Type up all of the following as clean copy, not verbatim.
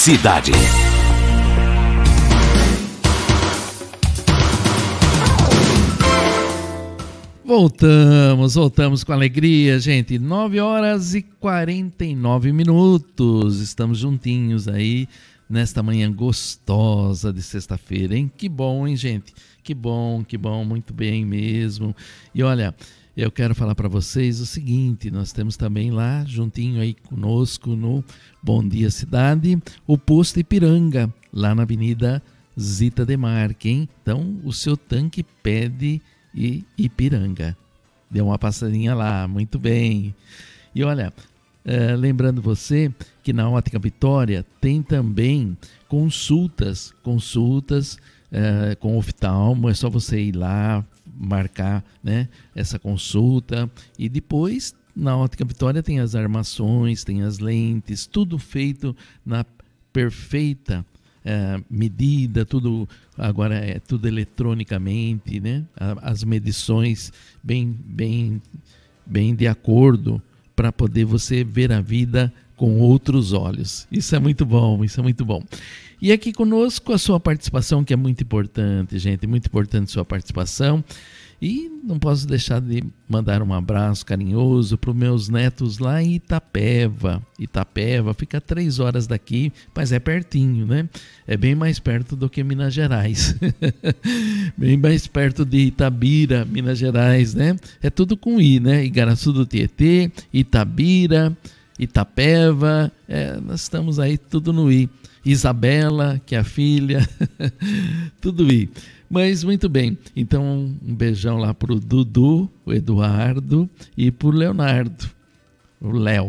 Cidade. Voltamos com alegria, gente. 9h49. Estamos juntinhos aí nesta manhã gostosa de sexta-feira, hein? Que bom, hein, gente? Que bom, muito bem mesmo. E olha, eu quero falar para vocês o seguinte, nós temos também lá, juntinho aí conosco no Bom Dia Cidade, o Posto Ipiranga, lá na Avenida Zita Demarque, hein? Então, o seu tanque pede Ipiranga. Deu uma passadinha lá, muito bem. E olha, lembrando você que na Ótica Vitória tem também consultas com oftalmo. É só você ir lá, marcar, né, essa consulta, e depois na Ótica Vitória tem as armações, tem as lentes, tudo feito na perfeita medida, tudo agora é tudo eletronicamente, né? As medições bem de acordo, para poder você ver a vida com outros olhos. Isso é muito bom. E aqui conosco a sua participação, que é muito importante, gente, muito importante a sua participação. E não posso deixar de mandar um abraço carinhoso para os meus netos lá em Itapeva. Itapeva fica 3 horas daqui, mas é pertinho, né? É bem mais perto do que Minas Gerais. Bem mais perto de Itabira, Minas Gerais, né? É tudo com I, né? Igaraçu do Tietê, Itabira, Itapeva, nós estamos aí tudo no I. Isabela, que é a filha, tudo I. Mas muito bem, então um beijão lá pro Dudu, o Eduardo, e pro Leonardo, o Léo,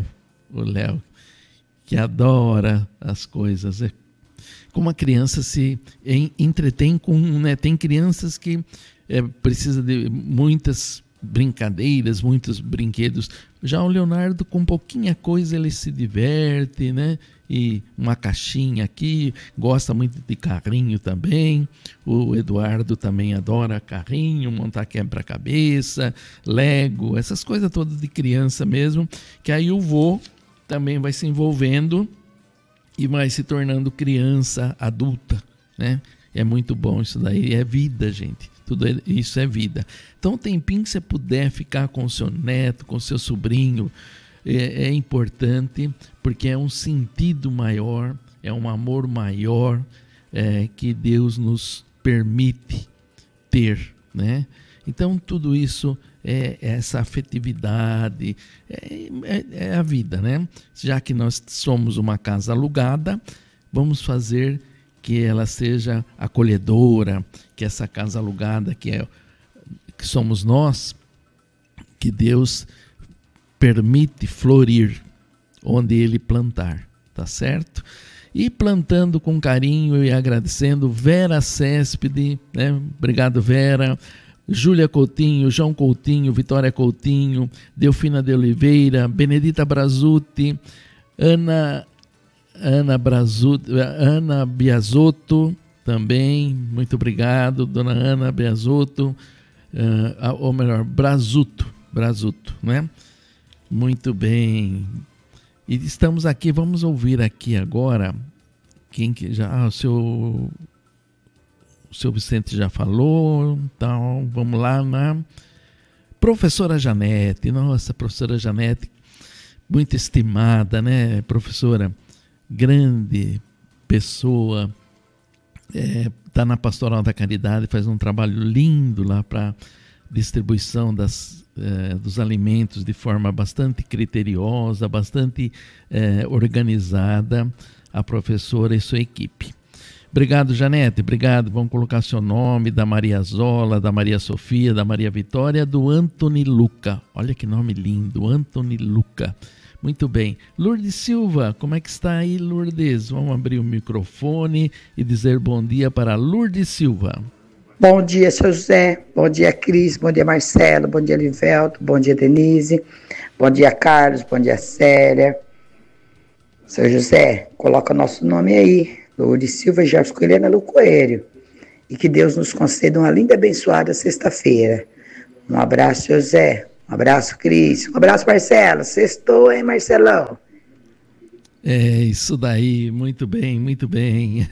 que adora as coisas. Como a criança se entretém com, né? Tem crianças que precisam de muitas brincadeiras, muitos brinquedos. Já o Leonardo, com pouquinha coisa, ele se diverte, né? E uma caixinha aqui, gosta muito de carrinho também. O Eduardo também adora carrinho, montar quebra-cabeça, Lego, essas coisas todas de criança mesmo, que aí o vô também vai se envolvendo e vai se tornando criança adulta, né? É muito bom isso daí, é vida, gente. Tudo isso é vida. Então, o tempinho que você puder ficar com o seu neto, com o seu sobrinho, é importante, porque é um sentido maior, é um amor maior que Deus nos permite ter, né? Então, tudo isso é essa afetividade, é a vida, né? Já que nós somos uma casa alugada, vamos fazer que ela seja acolhedora, que essa casa alugada que somos nós, que Deus permite florir onde Ele plantar, tá certo? E plantando com carinho e agradecendo, Vera Céspede, né? Obrigado, Vera. Júlia Coutinho, João Coutinho, Vitória Coutinho, Delfina de Oliveira, Benedita Brazuti, Ana Biasotto também, muito obrigado, dona Ana Biasotto, ou melhor, Brazuto, né? Muito bem. E estamos aqui, vamos ouvir aqui agora, quem que já, o seu Vicente já falou, então vamos lá na professora Janete. Nossa, professora Janete, muito estimada, né, professora? Grande pessoa, está na Pastoral da Caridade, faz um trabalho lindo lá para distribuição dos alimentos de forma bastante criteriosa, bastante organizada, a professora e sua equipe. Obrigado, Janete, obrigado. Vamos colocar seu nome, da Maria Zola, da Maria Sofia, da Maria Vitória, do Antony Luca. Olha que nome lindo, Antony Luca. Muito bem. Lourdes Silva, como é que está aí, Lourdes? Vamos abrir o microfone e dizer bom dia para Lourdes Silva. Bom dia, seu José. Bom dia, Cris. Bom dia, Marcelo. Bom dia, Livelto. Bom dia, Denise. Bom dia, Carlos. Bom dia, Célia. Seu José, coloca nosso nome aí. Lourdes Silva e Jorge Coelho Lu Coelho. E que Deus nos conceda uma linda e abençoada sexta-feira. Um abraço, seu José. Um abraço, Cris. Um abraço, Marcelo. Sextou, hein, Marcelão? É isso daí, muito bem, muito bem.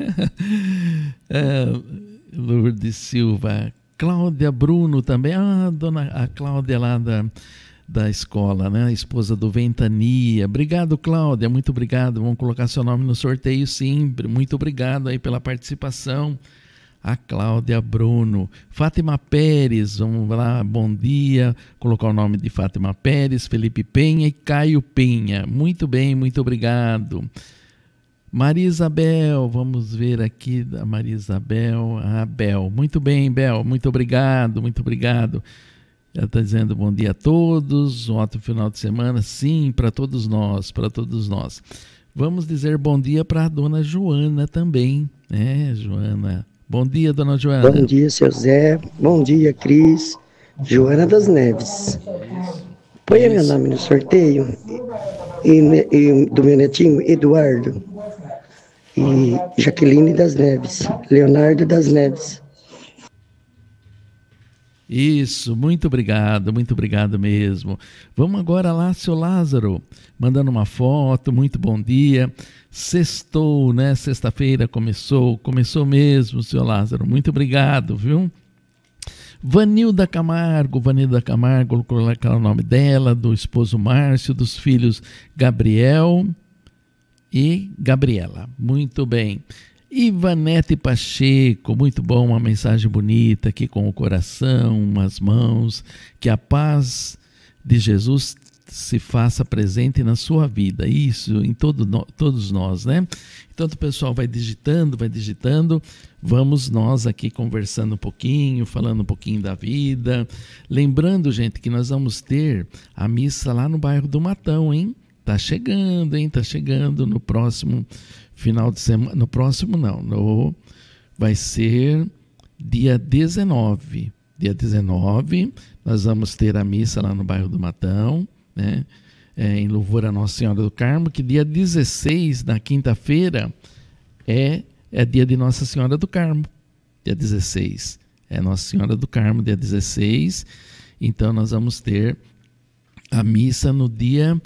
Lourdes Silva, Cláudia Bruno também, a Cláudia lá da escola, né? A esposa do Ventania. Obrigado, Cláudia, muito obrigado. Vamos colocar seu nome no sorteio, sim. Muito obrigado aí pela participação. A Cláudia Bruno. Fátima Pérez, vamos lá, bom dia. Colocar o nome de Fátima Pérez, Felipe Penha e Caio Penha. Muito bem, muito obrigado. Maria Isabel, vamos ver aqui da Maria Isabel. Bel, muito bem, Bel, muito obrigado, muito obrigado. Ela está dizendo bom dia a todos, um ótimo final de semana, sim, para todos nós, para todos nós. Vamos dizer bom dia para a dona Joana também, né, Joana? Bom dia, dona Joana. Bom dia, seu Zé. Bom dia, Cris. Joana das Neves. Põe meu nome no sorteio e do meu netinho, Eduardo. E Jaqueline das Neves. Leonardo das Neves. Isso, muito obrigado mesmo. Vamos agora lá, seu Lázaro, mandando uma foto, muito bom dia. Sextou, né? Sexta-feira começou mesmo, seu Lázaro, muito obrigado, viu? Vanilda Camargo, colocar o nome dela, do esposo Márcio, dos filhos Gabriel e Gabriela, muito bem. Ivanete Pacheco, muito bom, uma mensagem bonita aqui com o coração, umas mãos, que a paz de Jesus se faça presente na sua vida, isso em todos nós, né? Então o pessoal vai digitando, vamos nós aqui conversando um pouquinho, falando um pouquinho da vida, lembrando, gente, que nós vamos ter a missa lá no bairro do Matão, hein? Tá chegando no próximo final de semana, no próximo não, vai ser dia 19, nós vamos ter a missa lá no bairro do Matão, né? Em louvor a Nossa Senhora do Carmo, que dia 16, na quinta-feira, é dia de Nossa Senhora do Carmo, dia 16, é Nossa Senhora do Carmo, dia 16, então nós vamos ter a missa no dia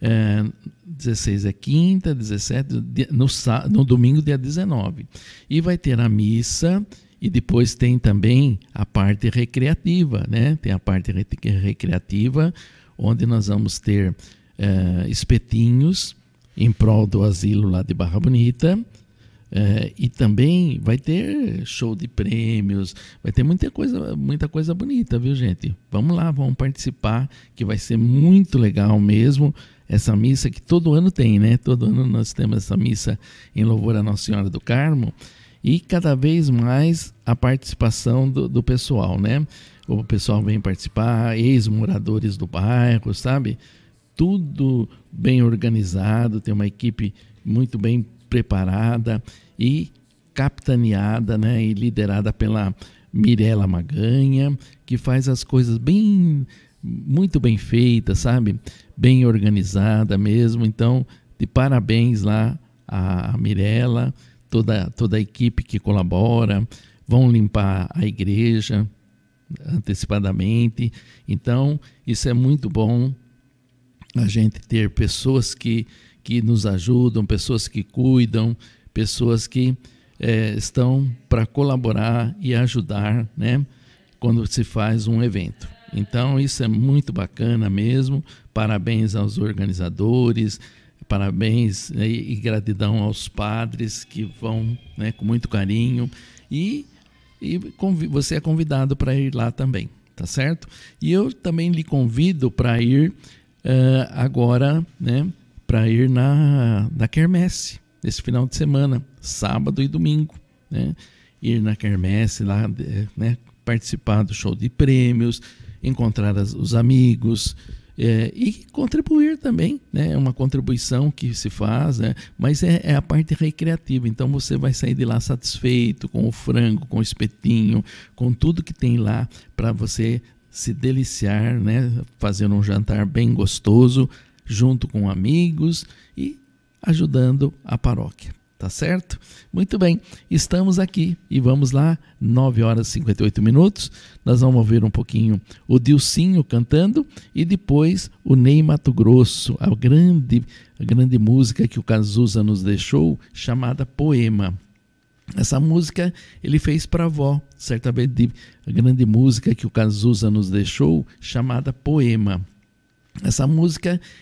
16 é quinta, 17, no domingo, dia 19. E vai ter a missa e depois tem também a parte recreativa, né? Tem a parte recreativa, onde nós vamos ter espetinhos em prol do asilo lá de Barra Bonita. E também vai ter show de prêmios, vai ter muita coisa bonita, viu, gente? Vamos lá, vamos participar, que vai ser muito legal mesmo. Essa missa que todo ano tem, né? Todo ano nós temos essa missa em louvor a Nossa Senhora do Carmo, e cada vez mais a participação do pessoal, né? O pessoal vem participar, ex-moradores do bairro, sabe? Tudo bem organizado, tem uma equipe muito bem preparada e capitaneada, né? E liderada pela Mirela Maganha, que faz as coisas muito bem feitas, sabe? Bem organizada mesmo. Então, de parabéns lá a Mirela, toda a equipe que colabora, vão limpar a igreja antecipadamente. Então, isso é muito bom, a gente ter pessoas que nos ajudam, pessoas que cuidam, pessoas que estão para colaborar e ajudar, né? Quando se faz um evento. Então isso é muito bacana mesmo, parabéns aos organizadores, parabéns, né, e gratidão aos padres que vão, né, com muito carinho, e você é convidado para ir lá também, tá certo? E eu também lhe convido para ir agora, né, para ir na quermesse, nesse final de semana, sábado e domingo, né? Ir na quermesse lá, né, participar do show de prêmios, encontrar os amigos e contribuir também, né? É uma contribuição que se faz, né? Mas é a parte recreativa, então você vai sair de lá satisfeito com o frango, com o espetinho, com tudo que tem lá para você se deliciar, né? Fazer um jantar bem gostoso junto com amigos e ajudando a paróquia, Tá certo? Muito bem, estamos aqui e vamos lá, 9 horas e 58 minutos. Nós vamos ouvir um pouquinho o Dilcinho cantando e depois o Ney Matogrosso, a grande música que o Cazuza nos deixou, chamada Poema. Essa música ele fez para a avó, certamente a grande música que o Cazuza nos deixou, chamada Poema. Essa música